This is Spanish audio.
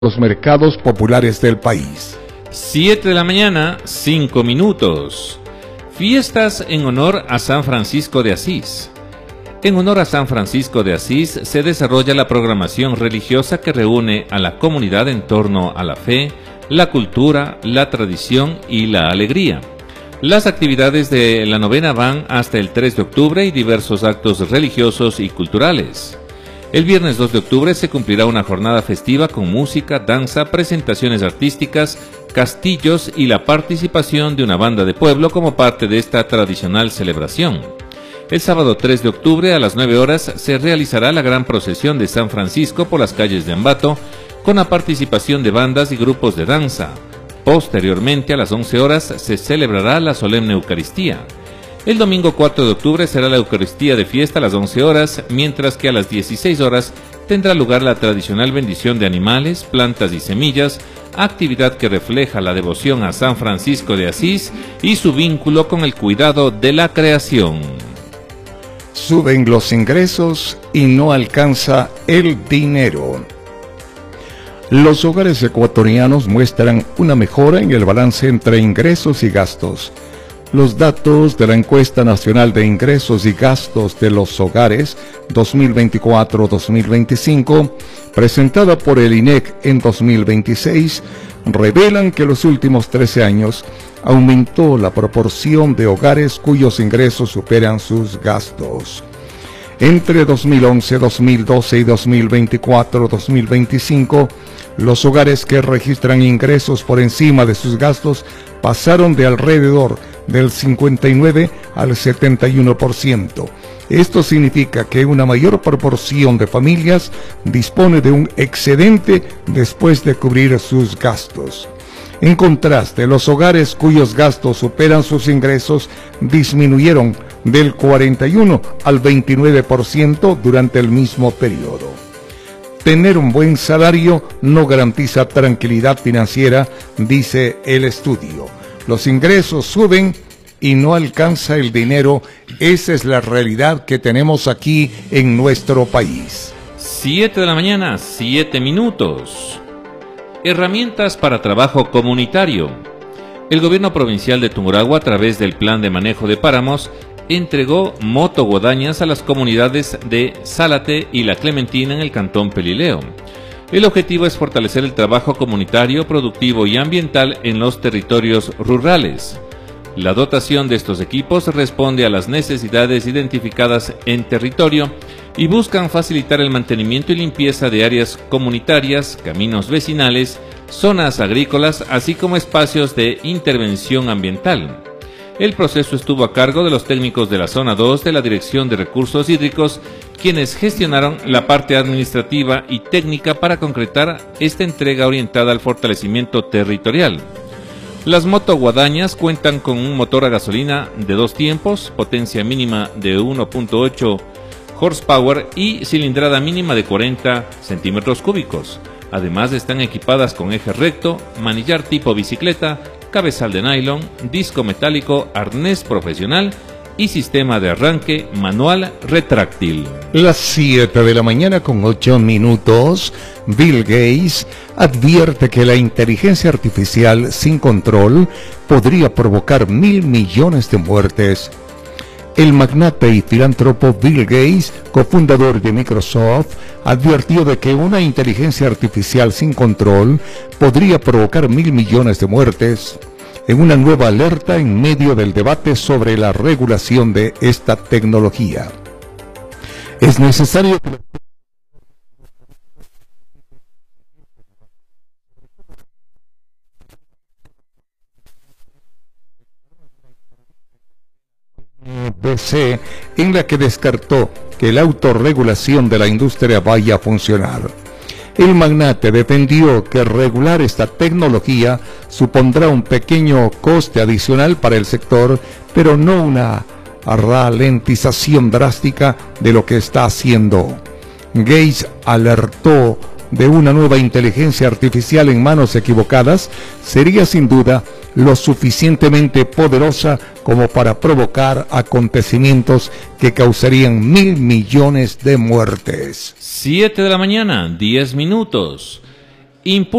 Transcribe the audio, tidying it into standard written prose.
los mercados populares del país. 7 de la mañana, 5 minutos. Fiestas en honor a San Francisco de Asís. En honor a San Francisco de Asís se desarrolla la programación religiosa que reúne a la comunidad en torno a la fe, la cultura, la tradición y la alegría. Las actividades de la novena van hasta el 3 de octubre y diversos actos religiosos y culturales. El viernes 2 de octubre se cumplirá una jornada festiva con música, danza, presentaciones artísticas, castillos y la participación de una banda de pueblo como parte de esta tradicional celebración. El sábado 3 de octubre a las 9 horas se realizará la gran procesión de San Francisco por las calles de Ambato con la participación de bandas y grupos de danza. Posteriormente a las 11 horas se celebrará la solemne Eucaristía. El domingo 4 de octubre será la Eucaristía de fiesta a las 11 horas, mientras que a las 16 horas tendrá lugar la tradicional bendición de animales, plantas y semillas, actividad que refleja la devoción a San Francisco de Asís y su vínculo con el cuidado de la creación. Suben los ingresos y no alcanza el dinero. Los hogares ecuatorianos muestran una mejora en el balance entre ingresos y gastos. Los datos de la Encuesta Nacional de Ingresos y Gastos de los Hogares 2024-2025, presentada por el INEC en 2026, revelan que en los últimos 13 años aumentó la proporción de hogares cuyos ingresos superan sus gastos. Entre 2011, 2012 y 2024-2025, los hogares que registran ingresos por encima de sus gastos pasaron de alrededor del 59 al 71%. Esto significa que una mayor proporción de familias dispone de un excedente después de cubrir sus gastos. En contraste, los hogares cuyos gastos superan sus ingresos disminuyeron del 41 al 29% durante el mismo periodo. Tener un buen salario no garantiza tranquilidad financiera, dice el estudio. Los ingresos suben y no alcanza el dinero. Esa es la realidad que tenemos aquí en nuestro país. 7 de la mañana, 7 minutos. Herramientas para trabajo comunitario. El gobierno provincial de Tungurahua, a través del Plan de Manejo de Páramos, entregó motoguadañas a las comunidades de Zálate y La Clementina en el cantón Pelileo. El objetivo es fortalecer el trabajo comunitario, productivo y ambiental en los territorios rurales. La dotación de estos equipos responde a las necesidades identificadas en territorio y buscan facilitar el mantenimiento y limpieza de áreas comunitarias, caminos vecinales, zonas agrícolas, así como espacios de intervención ambiental. El proceso estuvo a cargo de los técnicos de la Zona 2 de la Dirección de Recursos Hídricos, quienes gestionaron la parte administrativa y técnica para concretar esta entrega orientada al fortalecimiento territorial. Las motoguadañas cuentan con un motor a gasolina de 2 tiempos, potencia mínima de 1.8 horsepower y cilindrada mínima de 40 centímetros cúbicos. Además están equipadas con eje recto, manillar tipo bicicleta, cabezal de nylon, disco metálico, arnés profesional y sistema de arranque manual retráctil. Las 7 de la mañana con 8 minutos, Bill Gates advierte que la inteligencia artificial sin control podría provocar 1.000 millones de muertes. El magnate y filántropo Bill Gates, cofundador de Microsoft, advirtió de que una inteligencia artificial sin control podría provocar 1.000 millones de muertes, en una nueva alerta en medio del debate sobre la regulación de esta tecnología. Es necesario que BC, en la que descartó que la autorregulación de la industria vaya a funcionar. El magnate defendió que regular esta tecnología supondrá un pequeño coste adicional para el sector, pero no una ralentización drástica de lo que está haciendo. Gates alertó de una nueva inteligencia artificial en manos equivocadas sería sin duda lo suficientemente poderosa como para provocar acontecimientos que causarían 1.000 millones de muertes. 7 de la mañana, 10 minutos.